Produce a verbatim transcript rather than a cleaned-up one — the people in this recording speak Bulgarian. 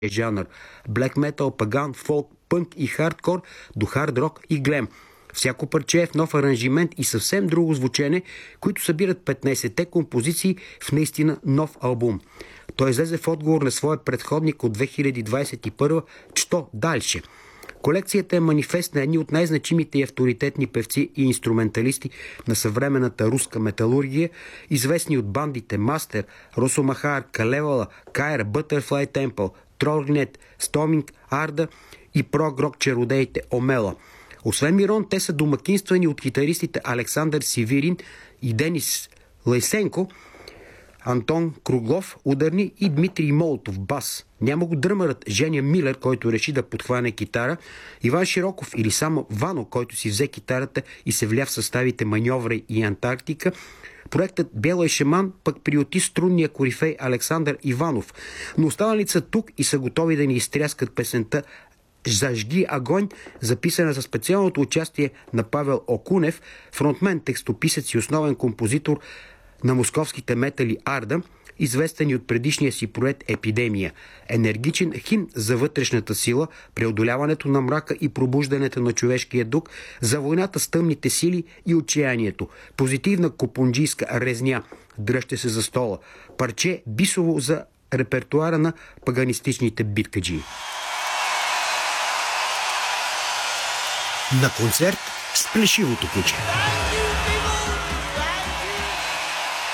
жанр. Блек метал, паган, фолк, пънк и хардкор до хард рок и глем. Всяко парче е в нов аранжимент и съвсем друго звучене, които събират петнайсетте композиции в наистина нов албум. Той излезе в отговор на своя предходник от две хиляди двайсет и първа «Що дальше?». Колекцията е манифест на едни от най-значимите и авторитетни певци и инструменталисти на съвременната руска металургия, известни от бандите Мастер, Росомахар, Калевала, Кайра, Бътърфлай Темпъл, Тролгнет, Стоминг, Арда и прогрок черудеите Омела. Освен Мирон, те са домакинствани от китаристите Александър Сивирин и Денис Лайсенко, Антон Круглов ударни и Дмитрий Молотов бас. Няма го дръмърът Женя Милер, който реши да подхване китара, Иван Широков или само Вано, който си взе китарата и се вля в съставите Маньовра и Антарктика. Проектът Бела и Шаман пък приюти струнния корифей Александър Иванов. Но останалите са тук и са готови да ни изтряскат песента «Зажги огонь», записана за специалното участие на Павел Окунев, фронтмен, текстописец и основен композитор на московските метали Арда, известен и от предишния си проект «Епидемия». Енергичен химн за вътрешната сила, преодоляването на мрака и пробуждането на човешкия дух, за войната с тъмните сили и отчаянието. Позитивна копунджийска резня. Дръжте се за стола. Парче бисово за репертуара на паганистичните биткаджии. На концерт с плешивото куче.